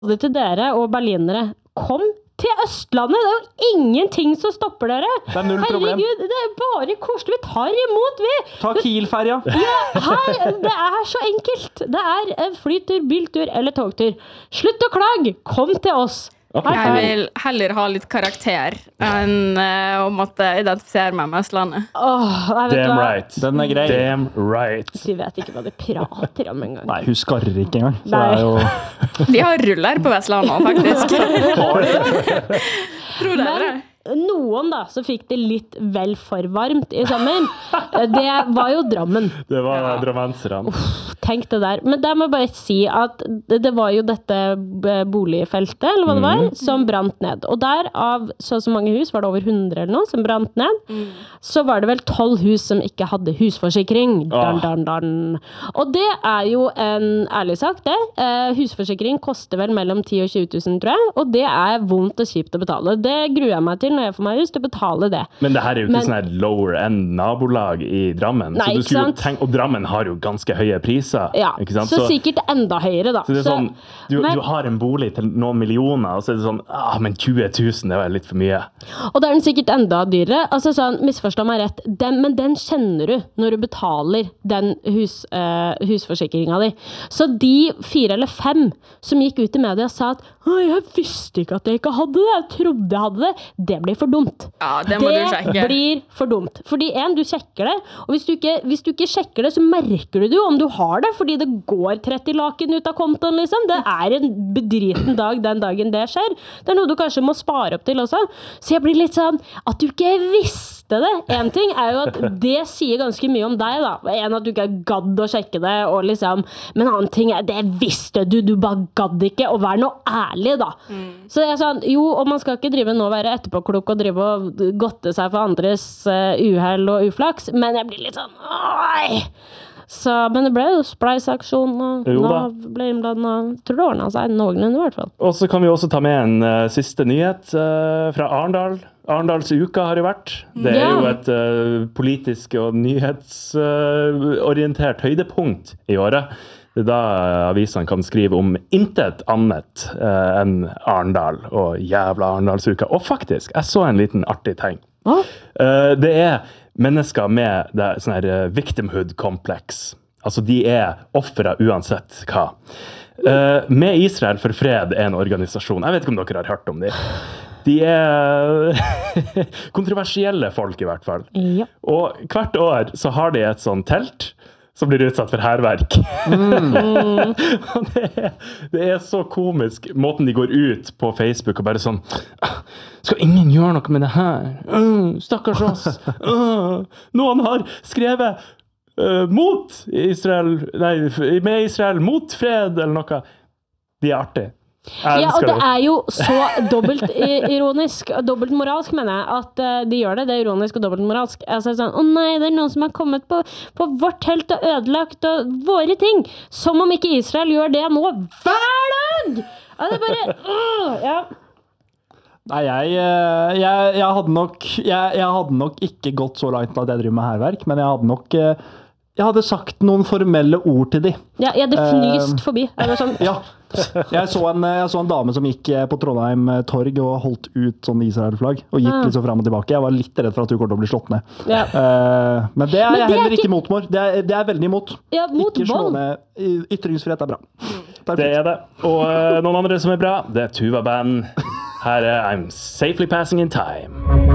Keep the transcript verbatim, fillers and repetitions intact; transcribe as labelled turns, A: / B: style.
A: det til dere og berlinere. Kom til Østlandet, det er jo ingenting som stopper dere.
B: Det er null problem.
A: Herregud, det er bare koselig, vi tar imot, vi.
B: Ta Kiel-ferja.
A: Ja, her, det er så enkelt. Det er en flytur, biltur eller togtur. Slutt å klage, kom til oss.
C: Okay. Jeg vil heller ha litt karakter enn uh, å måtte identifisere meg med Østlandet.
A: Oh,
D: Damn right.
B: Den er grei.
D: Damn right.
A: De vet ikke hva de prater om en gang.
B: Nei, hun skarrer ikke engang. Så
A: Nei.
B: det er jo...
C: De har ruller på Vestlandet, faktisk. Tror dere det?
A: Noen da, så fikk det litt vel for varmt i sommer. Det var jo Drammen.
D: Det var ja. Drammenserne.
A: Tenk det der. Men der må jeg bare si at det var jo dette boligfeltet, eller hva det var, mm. som brant ned. Og der av så så mange hus, var det over hundre eller noe, som brant ned. Mm. Så var det vel tolv hus som ikke hadde husforsikring. Dan, dan, dan. Og det er jo en ærlig sak, det. Eh, husforsikring koster vel mellom ti og tjue tusen, tror jeg. Og det er vondt og kjipt å betale. Det gruer jeg meg til når jeg får meg hus til å betale det.
D: Men det her er jo ikke Men, sånn her lower end nabolag i Drammen.
A: Nei,
D: så du skulle jo tenke, og Drammen har jo ganske høye priser.
A: Ja,
D: ikke sant?
A: Så, så sikkert enda høyere da.
D: Så det er sånn, du,
A: men,
D: du har en bolig til noen millioner, og så er det sånn, ah, men tjue tusen, det var litt for mye.
A: Og da er den sikkert enda dyrere. Altså sånn, misforstå meg rett, den, men den kjenner du når du betaler den hus, uh, husforsikringen di. Så de fire eller fem som gikk ut i media og sa at jeg visste ikke at jeg ikke hadde det, jeg trodde jeg hadde det. Det blir for dumt.
C: Ja, det må
A: det
C: du sjekke.
A: blir for dumt. Fordi en, du sjekker det, og hvis du, ikke, hvis du ikke sjekker det, så merker du det jo om du har det, fordi det går tretti laken ut av kontoen, liksom. Det er en bedriten dag den dagen det skjer. Det er noe du kanskje må spare opp til også. Så jeg blir litt sånn, at du ikke visste det. En ting er jo at det sier ganske mye om deg, da. En, at du ikke gadd å sjekke det, og liksom, men en annen ting er, det visste du, du bare gadd ikke, og vær noe ærlig, da. Mm. Så jeg er sånn, jo, og man skal ikke drive nå og være etterpåklok og drive og godte seg for andres uh, uheld og uflaks, men jeg blir litt sånn, oi! Så, men det ble jo Spleis-aksjon, og Nav ble innblandet, og tror det ordnet seg noenlunde i hvert fall.
D: Og så kan vi også ta med en uh, siste nyhet uh, fra Arendal. Arendals uka har jo vært. Det er ja. jo et uh, politisk og nyhetsorientert uh, høydepunkt i året. Det er da avisene kan skrive om intet annet uh, enn Arendal og jævla Arendalsuka. Og faktisk, jeg så en liten artig ting. Uh, det er mennesker med det sånn her uh, victimhood-kompleks. Altså, de er offere uansett hva. Uh, med Israel for fred er en organisasjon. Jeg vet ikke om dere har hørt om det. De er kontroversielle folk i hvert fall.
A: Ja.
D: Og hvert år så har de et sånt telt som blir utsatt for herverk. Mm. det, er, det er så komisk, måten de går ut på Facebook og bare sånn, skal ingen gjøre noe med det her? Uh, stakkars oss. Uh, noen har skrevet uh, mot Israel, nei, med Israel, mot fred, eller noe. De er artig.
A: Ja, og det er jo så dobbelt ironisk, dobbelt moralsk mener jeg, at uh, de gjør det, det er ironisk og dobbelt moralsk. Altså sånn, å nei, det er noen som har kommet på, på vårt helt og ødelagt og våre ting, som om ikke Israel gjør det nå hver dag! Ja, det er bare, uh, ja.
B: Nei, jeg, jeg, jeg, hadde nok, jeg, jeg hadde nok ikke gått så langt at jeg driver med herverk, men jeg hadde nok... Jeg hadde sagt noen formelle ord til de.
A: Ja, jeg hadde fnyst uh, forbi. Jeg, sånn.
B: ja. jeg, så en, jeg så en dame som gikk på Trondheim torg og holdt ut sånn Israel-flagg, og gikk ah. liksom frem og tilbake. Jeg var litt redd for at hun kommer til å bli slått ned. Ja. Uh, men det er men jeg heller ikke imot, mor. Det er, det er veldig imot.
A: Ja, mot
B: ikke slå ned. Ytringsfrihet er bra.
D: Perfekt. Det er det. Og uh, noen andre som er bra, det er Tuva Band. Her er I'm Safely Passing in Time.